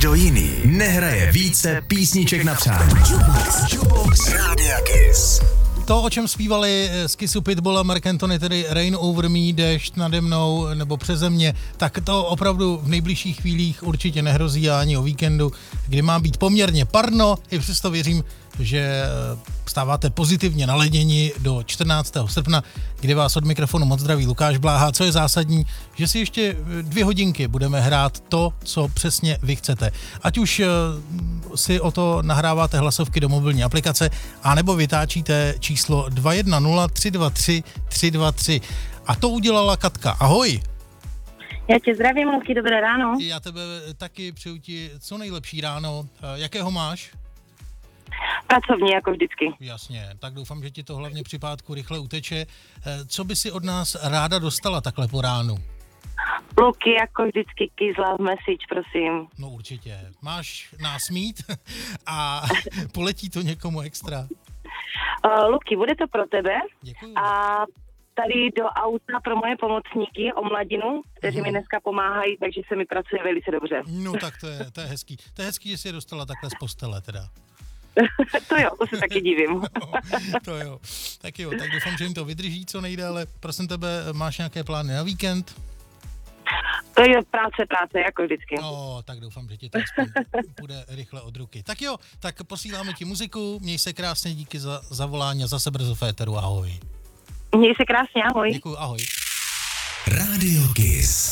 Nikdo jiný nehraje více písniček na přání. Jukebox Rádia Kiss. To, o čem zpívali z Kissu Pitbull a Marc Anthony, tedy Rain Over Me, déšť nade mnou nebo přeze mě, tak to opravdu v nejbližších chvílích určitě nehrozí ani o víkendu, kdy má být poměrně parno. I přesto věřím, že stáváte pozitivně naladěni do 14. srpna, kdy vás od mikrofonu moc zdraví Lukáš Bláha. Co je zásadní, že si ještě 2 hodinky budeme hrát to, co přesně vy chcete. Ať už si o to nahráváte hlasovky do mobilní aplikace, anebo vytáčíte číslo 210 323 323. A to udělala Katka. Ahoj! Já tě zdravím, Luky, dobré ráno. Já tebe taky přeju ti co nejlepší ráno. Jakého máš? Pracovně, jako vždycky. Jasně, tak doufám, že ti to hlavně při pátku rychle uteče. Co by si od nás ráda dostala takhle po ránu? Luky, jako vždycky, Kiss Love Message, prosím. No určitě. Máš nás mít a poletí to někomu extra. Luky, bude to pro tebe. Děkuju. A tady do auta pro moje pomocníky o mladinu, kteří mi dneska pomáhají, takže se mi pracuje velice dobře. No tak to je hezký. To je hezký, že jsi je dostala takhle z postele teda. To jo, to se taky divím. No, to jo. Tak jo, tak doufám, že jim to vydrží co nejdéle. Prosím tebe, máš nějaké plány na víkend? To je práce, jako vždycky. No, tak doufám, že ti to aspoň bude rychle od ruky. Tak jo, tak posíláme ti muziku, měj se krásně, díky za zavolání a zase brzo v éteru, ahoj. Měj se krásně, ahoj. Děkuju, ahoj. Rádio Kiss.